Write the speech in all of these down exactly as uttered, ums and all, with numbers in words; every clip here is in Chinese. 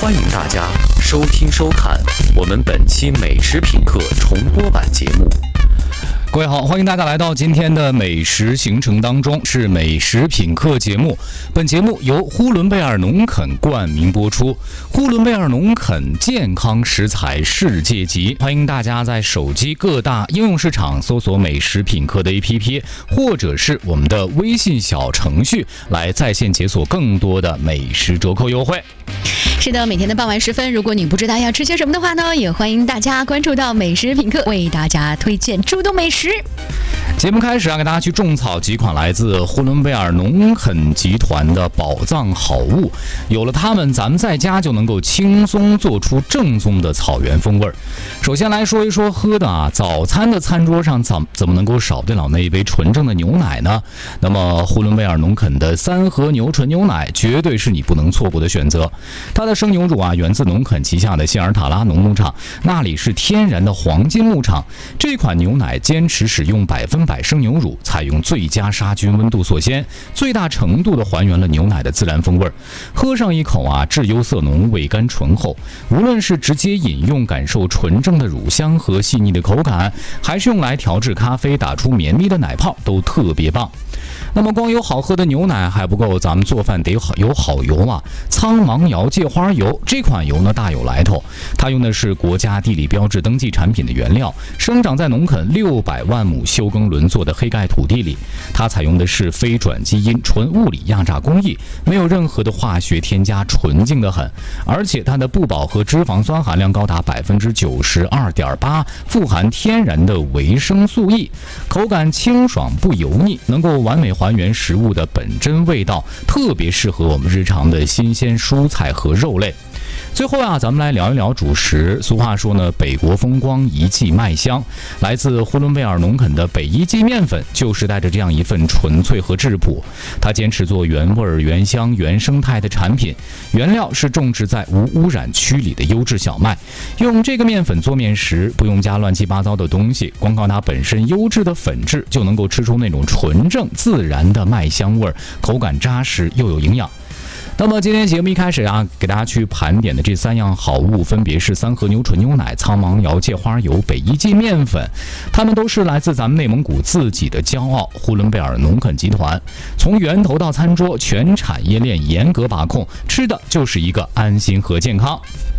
欢迎大家收听收看我们本期美食品客重播版节目。 各位好，欢迎大家来到今天的美食行程当中，是美食品客节目。本节目由呼伦贝尔农垦冠名播出。呼伦贝尔农垦健康食材世界级，欢迎大家在手机各大应用市场搜索美食品客的 A P P， 或者是我们的微信小程序来在线解锁更多的美食折扣优惠。 是的，每天的傍晚时分，如果你不知道要吃些什么的话呢，也欢迎大家关注到美食品客，为大家推荐诸多美食。 节目开始啊，给大家去种草几款来自呼伦贝尔农垦集团的宝藏好物。有了它们，咱们在家就能够轻松做出正宗的草原风味儿。首先来说一说喝的啊，早餐的餐桌上怎怎么能够少得了那一杯纯正的牛奶呢？那么呼伦贝尔农垦的三和牛纯牛奶绝对是你不能错过的选择。它的生牛乳啊，源自农垦旗下的希尔塔拉农牧场，那里是天然的黄金牧场。这款牛奶坚持使用百分百生牛乳，采用最佳杀菌温度锁鲜，最大程度的还原了牛奶的自然风味。喝上一口啊，质优色浓，味甘醇厚。无论是直接饮用感受纯正的乳香和细腻的口感，还是用来调制咖啡打出绵密的奶泡，都特别棒。那么光有好喝的牛奶还不够，咱们做饭得好有好油啊！苍芒瑶芥花油这款油呢大有来头，它用的是国家地理标志登记产品的原料，生长在农垦六百万亩休耕轮作的黑盖土地里。它采用的是非转基因纯物理压榨工艺，没有任何的化学添加，纯净的很。而且它的不饱和脂肪酸含量高达百分之九十二点八，富含天然的维生素 E， 口感清爽不油腻，能够完美还原食物的本真味道，特别适合我们日常的新鲜蔬菜和肉类。最后啊，咱们来聊一聊主食。俗话说呢，北国风光，一季麦香。来自呼伦贝尔农垦的北一季面粉，就是带着这样一份纯粹和质朴。它坚持做原味、原香、原生态的产品，原料是种植在无污染区里的优质小麦。用这个面粉做面食，不用加乱七八糟的东西，光靠它本身优质的粉质，就能够吃出那种纯正自然的麦香味，口感扎实又有营养。那么今天节目一开始啊，给大家去盘点的这三样好物，分别是三和牛纯牛奶、苍芒瑶芥花油、北一季面粉，它们都是来自咱们内蒙古自己的骄傲——呼伦贝尔农垦集团。从源头到餐桌，全产业链严格把控，吃的就是一个安心和健康。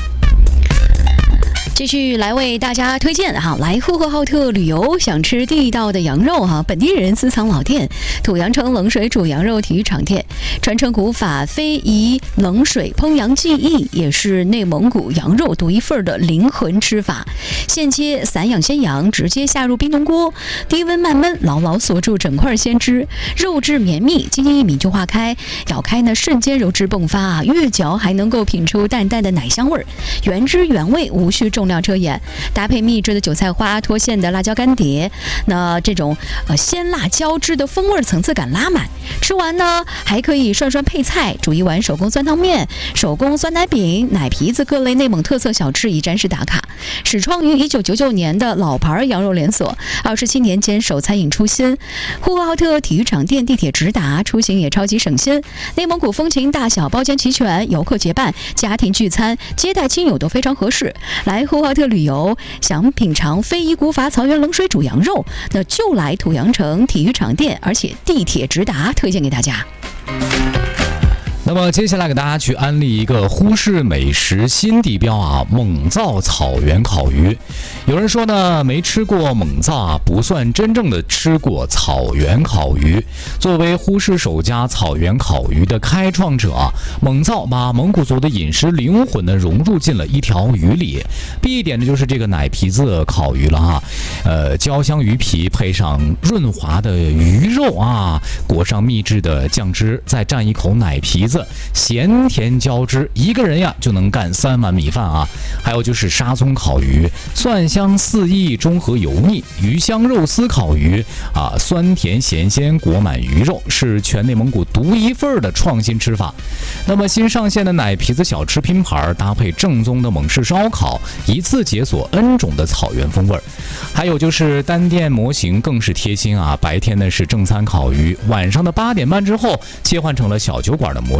继续来为大家推荐哈，来呼和浩特旅游，想吃地道的羊肉哈，本地人私藏老店，土阳城冷水煮羊肉体育场店，传承古法非遗冷水烹羊技艺，也是内蒙古羊肉独一份的灵魂吃法。现切散养鲜羊，直接下入冰冻锅，低温慢焖，牢牢锁住整块鲜汁，肉质绵密，轻轻一抿就化开，咬开呢瞬间肉汁迸发啊，越嚼还能够品出淡淡的奶香味儿，原汁原味，无需重量遮掩，搭配秘制的韭菜花、脱馅的辣椒干碟，那这种呃鲜辣交织的风味层次感拉满。吃完呢，还可以涮涮配菜，煮一碗手工酸汤面、手工酸奶饼、奶皮子各类内蒙特色小吃一站式打卡。始创于一九九九年的老牌羊肉连锁，二十七年坚守餐饮初心。呼和浩特体育场店地铁直达，出行也超级省心。内蒙古风情大小包间齐全，游客结伴、家庭聚餐、接待亲友都非常合适。来呼和浩特旅游，想品尝非遗古法草原冷水煮羊肉，那就来土阳城体育场店，而且地铁直达，推荐给大家。 那么接下来给大家去安利一个呼市美食新地标啊，蒙灶草原烤鱼。有人说呢，没吃过蒙灶啊，不算真正的吃过草原烤鱼。作为呼市首家草原烤鱼的开创者啊，蒙灶把蒙古族的饮食灵魂呢融入进了一条鱼里。必点的就是这个奶皮子烤鱼了哈，呃，焦香鱼皮配上润滑的鱼肉啊，裹上秘制的酱汁，再蘸一口奶皮子。咸甜交织，一个人呀就能干三碗米饭啊！还有就是沙葱烤鱼，蒜香四溢，中和油腻；鱼香肉丝烤鱼啊，酸甜咸鲜裹满鱼肉，是全内蒙古独一份的创新吃法。那么新上线的奶皮子小吃拼盘搭配正宗的蒙氏烧烤，一次解锁 N 种的草原风味。还有就是单店模型更是贴心啊，白天呢是正餐烤鱼，晚上的八点半之后切换成了小酒馆的模式。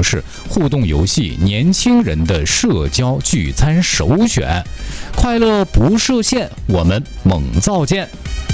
式、互动游戏，年轻人的社交聚餐首选。快乐不设限，我们猛造见。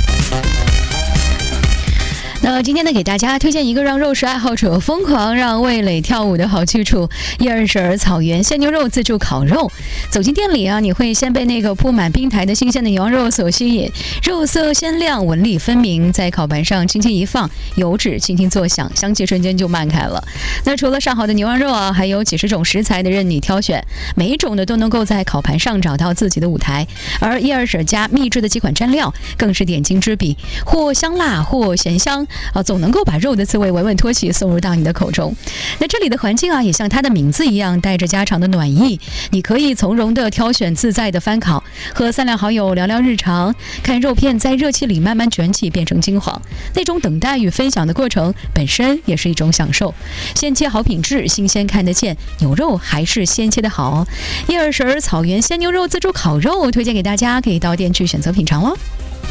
那今天呢，给大家推荐一个让肉食爱好者疯狂让味蕾跳舞的好去处——叶二婶草原鲜牛肉自助烤肉。走进店里啊，你会先被那个铺满冰台的新鲜的牛羊肉所吸引，肉色鲜亮，纹理分明，在烤盘上轻轻一放，油脂轻轻作响，香气瞬间就漫开了。那除了上好的牛羊肉啊，还有几十种食材的任你挑选，每一种呢都能够在烤盘上找到自己的舞台。而叶二婶家秘制的几款蘸料更是点睛之笔，或香辣，或咸香。啊，总能够把肉的滋味稳稳托起，送入到你的口中。那这里的环境啊，也像它的名字一样，带着家常的暖意。你可以从容的挑选，自在的翻烤，和三两好友聊聊日常，看肉片在热气里慢慢卷起，变成金黄。那种等待与分享的过程，本身也是一种享受。鲜切好品质，新鲜看得见，牛肉还是鲜切的好。叶二婶草原鲜牛肉自助烤肉，推荐给大家，可以到店去选择品尝喽。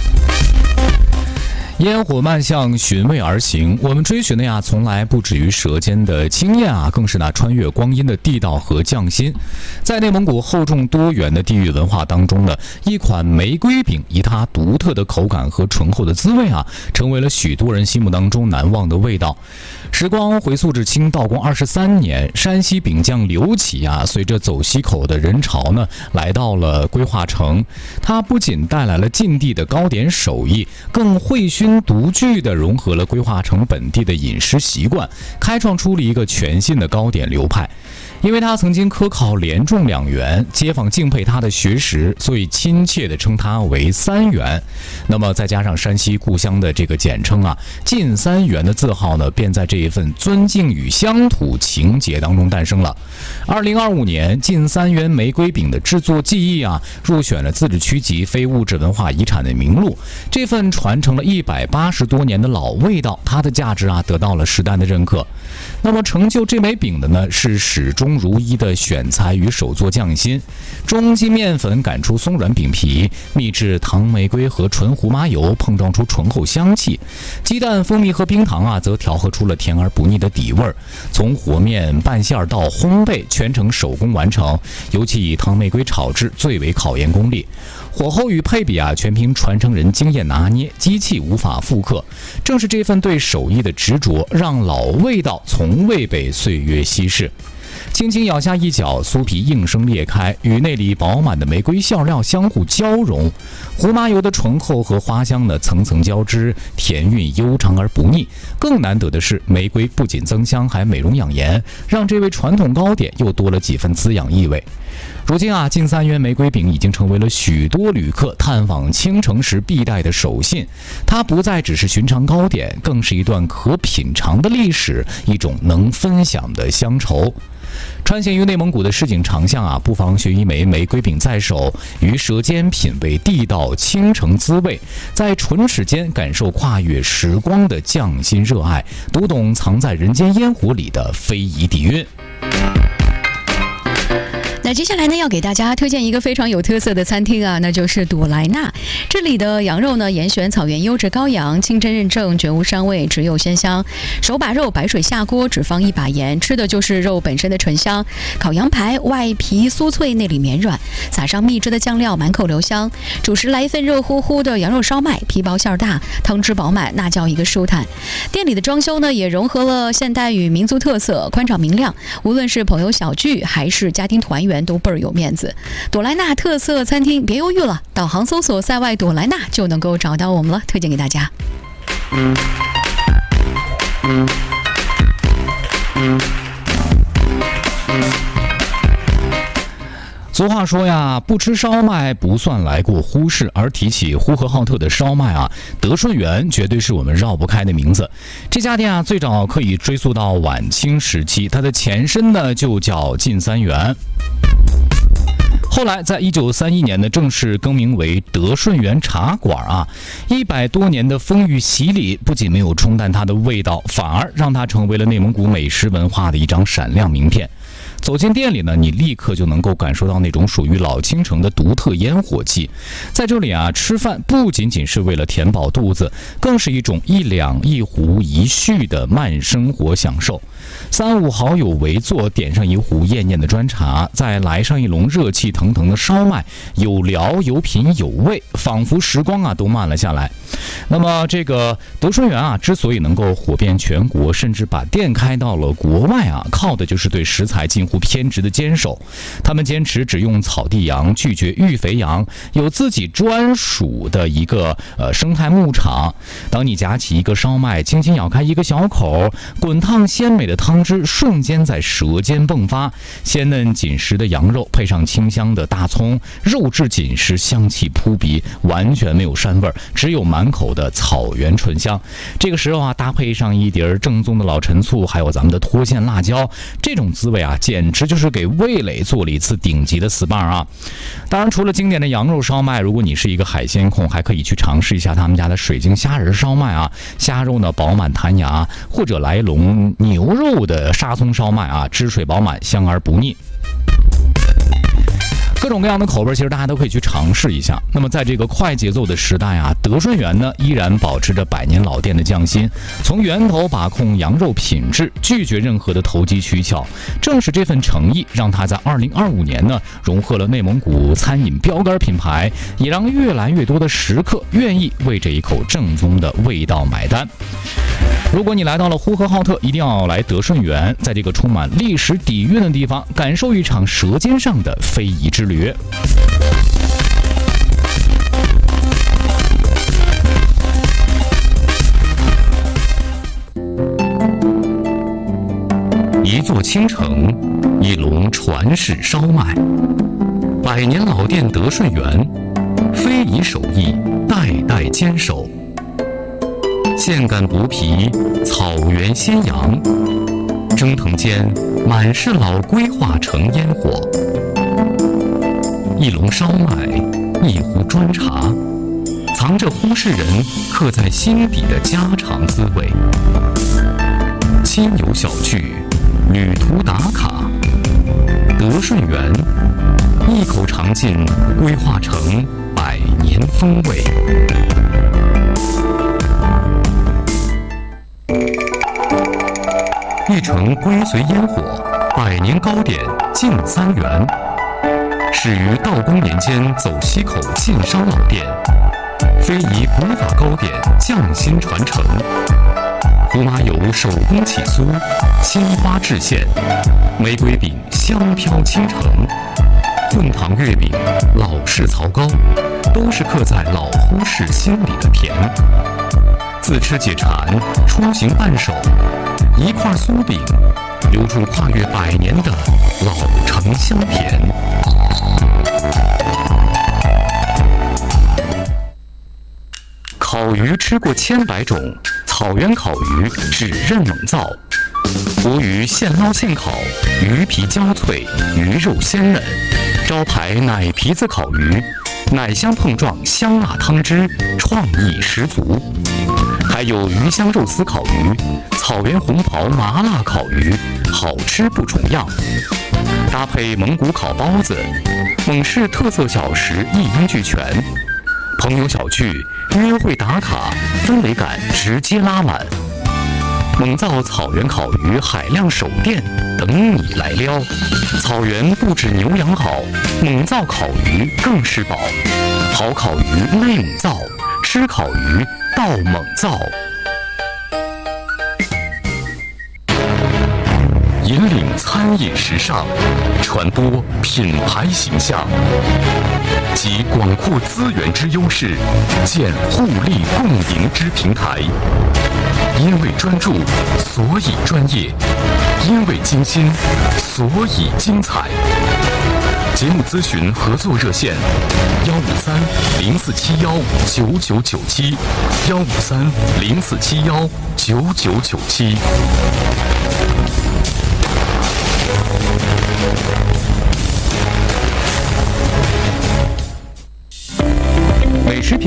烟火漫向寻味而行，我们追寻的呀，从来不止于舌尖的惊艳啊，更是那穿越光阴的地道和匠心。在内蒙古厚重多元的地域文化当中呢，一款玫瑰饼以它独特的口感和醇厚的滋味啊，成为了许多人心目当中难忘的味道。时光回溯至清道光二十三年，山西饼匠刘启啊，随着走西口的人潮呢，来到了归化城。它不仅带来了晋地的糕点手艺，更会熏独具地融合了归化城本地的饮食习惯，开创出了一个全新的糕点流派。因为他曾经科考连中两元，街坊敬佩他的学识，所以亲切地称他为三元。那么再加上山西故乡的这个简称啊，晋三元的字号呢，便在这一份尊敬与乡土情结当中诞生了。二零二五年，晋三元玫瑰饼的制作技艺啊，入选了自治区级非物质文化遗产的名录。这份传承了一百八十多年的老味道，它的价值啊，得到了时代的认可。那么成就这枚饼的呢，是始终如一的选材与手作匠心。中筋面粉擀出松软饼皮，秘制糖玫瑰和纯胡麻油碰撞出醇厚香气，鸡蛋、蜂蜜和冰糖啊，则调和出了甜而不腻的底味儿。从和面、拌馅到烘焙，全程手工完成，尤其以糖玫瑰炒制最为考验功力。火候与配比啊，全凭传承人经验拿捏，机器无法复刻。正是这份对手艺的执着，让老味道从未被岁月稀释。轻轻咬下一角，酥皮应声裂开，与内里饱满的玫瑰馅料相互交融，胡麻油的醇厚和花香呢层层交织，甜韵悠长而不腻。更难得的是，玫瑰不仅增香，还美容养颜，让这位传统糕点又多了几分滋养意味。如今啊，晋三元玫瑰饼已经成为了许多旅客探访青城时必带的手信。它不再只是寻常糕点，更是一段可品尝的历史，一种能分享的乡愁。穿行于内蒙古的市井长巷啊，不妨学一枚玫瑰饼在手，于舌尖品味地道青城滋味，在唇齿间感受跨越时光的匠心热爱，读懂藏在人间烟火里的非遗底蕴。 那接下来呢，要给大家推荐一个非常有特色的餐厅啊，那就是朵莱纳。这里的羊肉呢，严选草原优质羔羊，清真认证，绝无膻味，只有鲜香。手把肉白水下锅，只放一把盐，吃的就是肉本身的醇香。烤羊排外皮酥脆，内里绵软，撒上秘制的酱料，满口留香。主食来一份热乎乎的羊肉烧麦，皮薄馅大，汤汁饱满，那叫一个舒坦。店里的装修呢，也融合了现代与民族特色，宽敞明亮。无论是朋友小聚还是家庭团圆，都倍儿有面子。朵莱纳特色餐厅，别犹豫了，导航搜索塞外朵莱纳就能够找到我们了，推荐给大家。嗯嗯嗯嗯俗话说呀，不吃烧麦不算来过呼市，而提起呼和浩特的烧麦啊，德顺园绝对是我们绕不开的名字。这家店啊，最早可以追溯到晚清时期，它的前身呢就叫晋三元。后来，在一九三一年呢，正式更名为德顺园茶馆啊。一百多年的风雨洗礼，不仅没有冲淡它的味道，反而让它成为了内蒙古美食文化的一张闪亮名片。 走进店里呢，你立刻就能够感受到那种属于老青城的独特烟火气。在这里啊，吃饭不仅仅是为了填饱肚子，更是一种一两一壶一叙的慢生活享受。三五好友围坐，点上一壶艳艳的砖茶，再来上一笼热气腾腾的烧麦，有聊有品有味，仿佛时光啊都慢了下来。那么这个德顺园啊，之所以能够火遍全国，甚至把店开到了国外啊，靠的就是对食材近乎偏执的坚守。他们坚持只用草地羊，拒绝育肥羊，有自己专属的一个呃生态牧场。当你夹起一个烧麦，轻轻咬开一个小口，滚烫鲜美的汤汁瞬间在舌尖迸发，鲜嫩紧实的羊肉配上清香的大葱，肉质紧实，香气扑鼻，完全没有膻味，只有满口的草原醇香。这个时候啊，搭配上一碟正宗的老陈醋，还有咱们的脱线辣椒，这种滋味啊，简直就是给味蕾做了一次顶级的 S P A 啊！当然，除了经典的羊肉烧麦，如果你是一个海鲜控，还可以去尝试一下他们家的水晶虾仁烧麦啊。虾肉呢饱满弹牙，或者来笼牛肉的沙葱烧麦啊，汁水饱满，香而不腻。各种各样的口味，其实大家都可以去尝试一下。那么在这个快节奏的时代啊，德顺园呢依然保持着百年老店的匠心，从源头把控羊肉品质，拒绝任何的投机取巧。正是这份诚意，让他在二零二五年呢荣获了内蒙古餐饮标杆品牌，也让越来越多的食客愿意为这一口正宗的味道买单。如果你来到了呼和浩特，一定要来德顺园，在这个充满历史底蕴的地方，感受一场舌尖上的非遗之旅。 一座倾城，一笼传世烧麦，百年老店德顺园，非遗手艺代代坚守。现擀薄皮，草原鲜羊，蒸腾间满是老规划成烟火。一笼烧麦，一壶砖茶，藏着呼市人刻在心底的家常滋味。亲友小聚，旅途打卡，德顺园，一口尝尽规划成百年风味。一城归随烟火，百年糕点进三元。始于道光年间走西口晋商老店，非遗古法糕点匠心传承。胡麻油手工起酥，鲜花制馅，玫瑰饼香飘倾城，混糖月饼、老式槽糕，都是刻在老呼市心里的甜。自吃解馋，出行伴手，一块酥饼，留住跨越百年的老城香甜。烤鱼吃过千百种，草原烤鱼只认猛造。活鱼现捞现烤，鱼皮焦脆，鱼肉鲜嫩。招牌奶皮子烤鱼，奶香碰撞，香辣汤汁，创意十足。还有鱼香肉丝烤鱼、草原红袍麻辣烤鱼，好吃不重样。搭配蒙古烤包子，蒙市特色小食一应俱全。朋友小聚、约会打卡，氛围感直接拉满。蒙造草原烤鱼海量手店等你来撩。草原不止牛羊好，蒙造烤鱼更是宝。好烤鱼内蒙造，吃烤鱼到蒙造。引领餐饮时尚，传播品牌形象，集广阔资源之优势，建互利共赢之平台。因为专注，所以专业；因为精心，所以精彩。节目咨询合作热线：幺五三零四七幺九九九七，幺五三零四七幺九九九七。美食品客预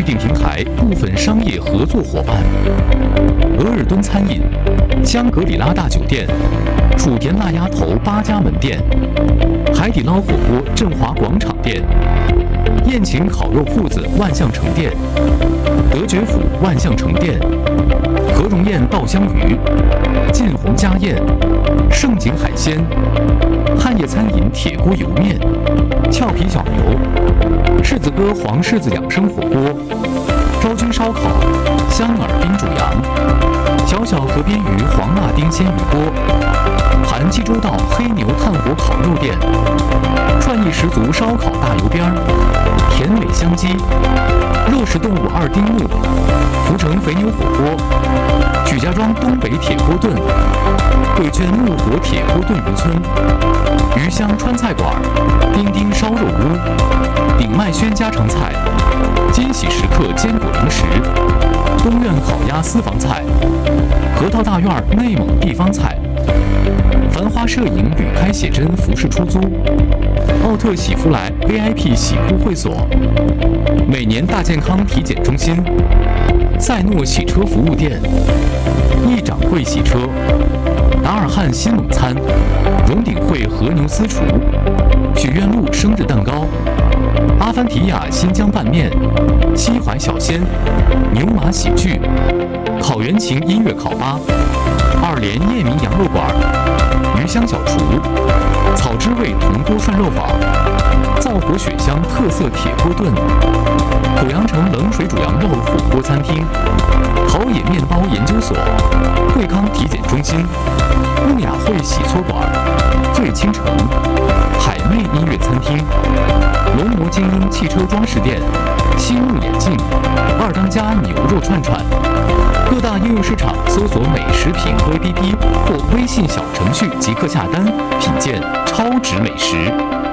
定平台部分商业合作伙伴：额尔敦餐饮、香格里拉大酒店、楚田辣鸭头八家门店、海底捞火锅振华广场店、宴请烤肉铺子万象城店、德觉府万象城店、何荣宴稻香鱼、晋宏家宴、盛景海鲜、汉业餐饮铁锅油面、俏皮小牛、柿子哥黄柿子养生火锅、昭君烧烤、香耳冰煮羊、小小河边鱼黄辣丁鲜鱼锅、韩济州道黑牛炭火烤肉店、创意十足烧烤大油边儿、甜美香鸡、肉食动物二丁目、福城肥牛火锅、许家庄东北铁锅炖、贵圈木火铁锅炖鱼村、鱼香川菜馆、丁丁烧肉屋、鼎麦轩家常菜、金喜时刻坚果零食、东苑烤鸭私房菜、核桃大院内蒙地方菜、繁花摄影旅开写真服饰出租、奥特喜福来 V I P 洗护会所、每年大健康体检中心、赛诺洗车服务店、易掌柜洗车、达尔汉新蒙餐、荣鼎汇和牛私厨、许愿路生日蛋糕、阿凡提亚新疆拌面、西淮小鲜、牛马喜剧、烤原琴音乐烤吧、二连叶明羊肉馆、鱼香小厨、草之味铜锅涮肉坊、灶火雪香特色铁锅炖、濮阳城冷水煮羊肉火锅餐厅、陶冶面包研究所、惠康体检中心、木雅会洗搓馆、醉清城、海妹音乐餐厅、龙魔精英汽车装饰店、西木眼镜、二当家牛肉串串。各大应用市场搜索美食品 A P P 或微信小程序即可下单，品鉴超值美食。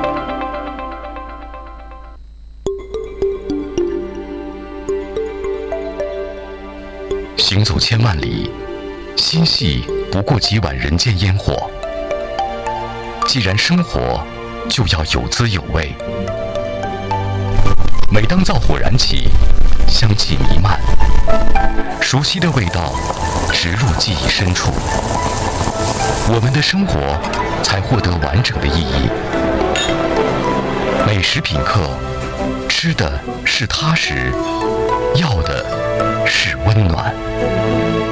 行走千万里，心系不过几碗人间烟火。既然生活，就要有滋有味。每当灶火燃起，香气弥漫，熟悉的味道植入记忆深处，我们的生活才获得完整的意义。美食品客，吃的是踏实，要的是温暖。